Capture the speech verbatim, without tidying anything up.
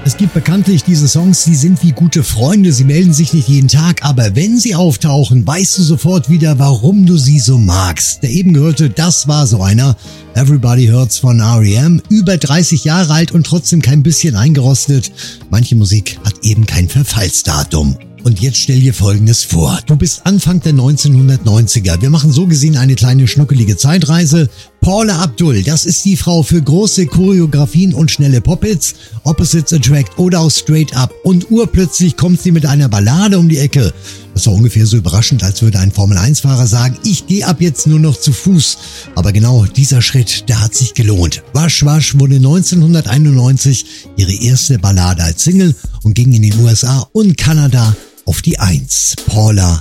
Es gibt bekanntlich diese Songs, die sind wie gute Freunde, sie melden sich nicht jeden Tag, aber wenn sie auftauchen, weißt du sofort wieder, warum du sie so magst. Der eben gehörte, das war so einer. Everybody Hurts von R E M, über dreißig Jahre alt und trotzdem kein bisschen eingerostet. Manche Musik hat eben kein Verfallsdatum. Und jetzt stell dir Folgendes vor. Du bist Anfang der neunzehnhundertneunziger. Wir machen so gesehen eine kleine schnuckelige Zeitreise. Paula Abdul, das ist die Frau für große Choreografien und schnelle Pop-Hits, Opposites Attract oder auch Straight Up. Und urplötzlich kommt sie mit einer Ballade um die Ecke. Das war ungefähr so überraschend, als würde ein Formel eins Fahrer sagen, ich gehe ab jetzt nur noch zu Fuß. Aber genau dieser Schritt, der hat sich gelohnt. Wasch Wasch wurde neunzehnhunderteinundneunzig ihre erste Ballade als Single und ging in den U S A und Kanada auf die Eins. Paula